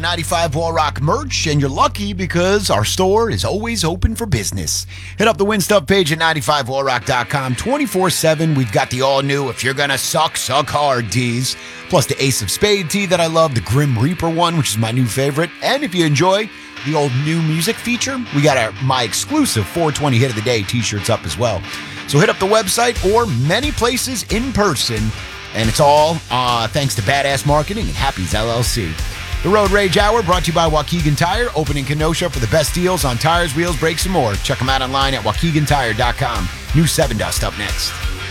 95 Ball Rock merch, and you're lucky because our store is always open for business. Hit up the Win Stuff page at 95wallrock.com 24/7. We've got the all-new If You're Gonna Suck, Suck Hard tees, plus the Ace of Spade tee that I love, the Grim Reaper one, which is my new favorite. And if you enjoy the old new music feature, we got my exclusive 420 Hit of the Day t-shirts up as well. So hit up the website or many places in person. And it's all thanks to Badass Marketing and Happy's LLC. The Road Rage Hour brought to you by Waukegan Tire, open in Kenosha for the best deals on tires, wheels, brakes, and more. Check them out online at waukegantire.com. New 7 Dust up next.